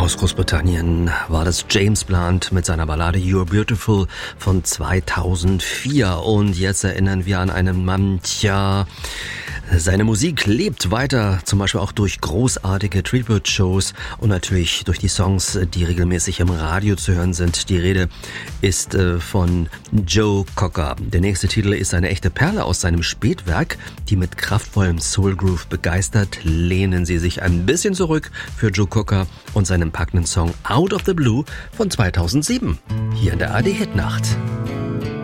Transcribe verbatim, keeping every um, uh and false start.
Aus Großbritannien war das James Blunt mit seiner Ballade You're Beautiful von zweitausendvier. Und jetzt erinnern wir an einen Mann, tja, seine Musik lebt weiter, zum Beispiel auch durch großartige Tribute-Shows und natürlich durch die Songs, die regelmäßig im Radio zu hören sind. Die Rede ist äh, von Joe Cocker. Der nächste Titel ist eine echte Perle aus seinem Spätwerk, die mit kraftvollem Soul Groove begeistert. Lehnen Sie sich ein bisschen zurück für Joe Cocker und seinen packenden Song Out of the Blue von zweitausendsieben. Hier in der A R D Hitnacht.